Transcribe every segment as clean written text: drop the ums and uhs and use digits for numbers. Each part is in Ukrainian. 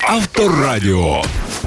Авторадіо.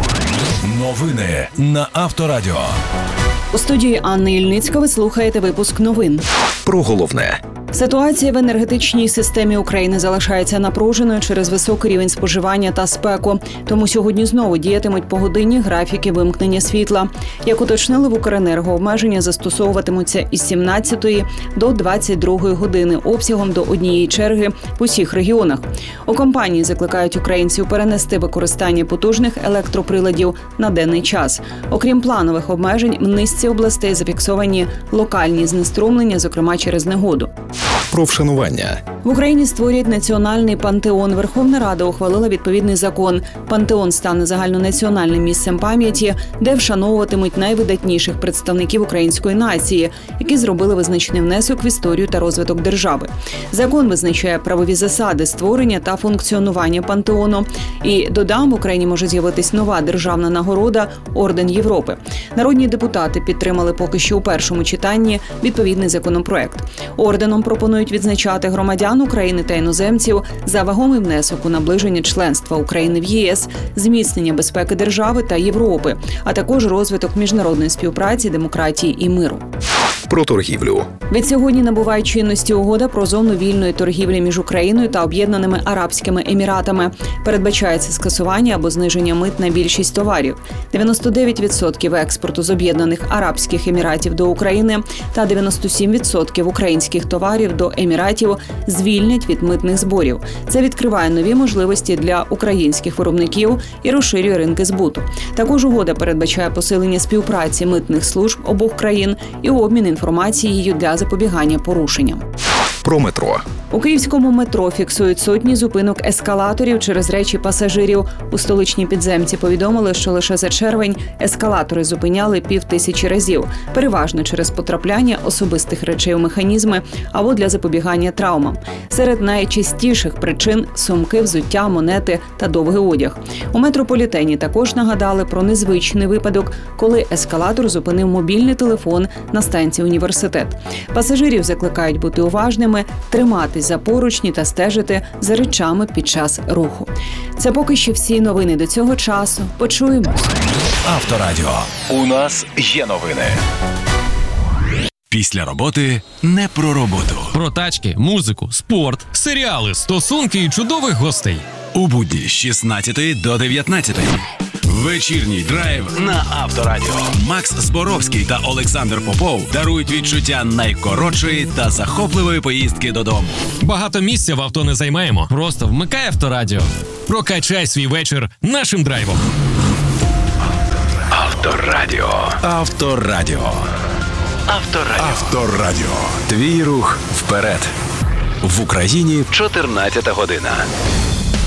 Новини на Авторадіо. У студії Анни Ільницька ви слухаєте випуск новин. Про головне. Ситуація в енергетичній системі України залишається напруженою через високий рівень споживання та спеку. Тому сьогодні знову діятимуть погодинні графіки вимкнення світла. Як уточнили в Укренерго, обмеження застосовуватимуться із 17 до 22 години обсягом до однієї черги в усіх регіонах. У компанії закликають українців перенести використання потужних електроприладів на денний час. Окрім планових обмежень, в низці областей зафіксовані локальні знеструмлення, зокрема через негоду. Про вшанування. В Україні створюють національний пантеон. Верховна Рада ухвалила відповідний закон. Пантеон стане загальнонаціональним місцем пам'яті, де вшановуватимуть найвидатніших представників української нації, які зробили визначний внесок в історію та розвиток держави. Закон визначає правові засади створення та функціонування пантеону. І, додам, в Україні може з'явитись нова державна нагорода – Орден Європи. Народні депутати підтримали поки що у першому читанні відповідний законопроект. Орденом пропонують відзначати громадян України та іноземців за вагомий внесок у наближення членства України в ЄС, зміцнення безпеки держави та Європи, а також розвиток міжнародної співпраці, демократії і миру. Про торгівлю. Відсьогодні набуває чинності угода про зону вільної торгівлі між Україною та Об'єднаними Арабськими Еміратами. Передбачається скасування або зниження мит на більшість товарів. 99% експорту з Об'єднаних Арабських Еміратів до України та 97% українських товарів до Еміратів звільнять від митних зборів. Це відкриває нові можливості для українських виробників і розширює ринки збуту. Також угода передбачає посилення співпраці митних служб обох країн і обмін інформацією для запобігання порушенням. Про метро. У київському метро фіксують сотні зупинок ескалаторів через речі пасажирів. У столичній підземці повідомили, що лише за червень ескалатори зупиняли 5000 разів, переважно через потрапляння особистих речей у механізми або для запобігання травмам. Серед найчастіших причин – сумки, взуття, монети та довгий одяг. У метрополітені також нагадали про незвичний випадок, коли ескалатор зупинив мобільний телефон на станції «Університет». Пасажирів закликають бути уважними, триматись за поручні та стежити за речами під час руху. Це поки що всі новини до цього часу. Почуємось. Авторадіо. У нас є новини. Після роботи не про роботу. Про тачки, музику, спорт, серіали, стосунки і чудових гостей. У будні з 16 до 19. Вечірній драйв на Авторадіо. Макс Зборовський та Олександр Попов дарують відчуття найкоротшої та захопливої поїздки додому. Багато місця в авто не займаємо. Просто вмикай Авторадіо. Прокачай свій вечір нашим драйвом. Авторадіо. Авторадіо. Авторадіо. Авторадіо. Твій рух вперед. В Україні 14 година.